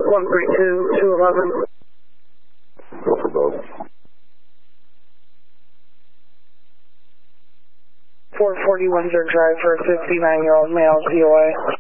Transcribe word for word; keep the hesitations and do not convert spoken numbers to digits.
one three two, two eleven. Go for both. four forty Windsor Drive for a fifty-nine-year-old male, C O A.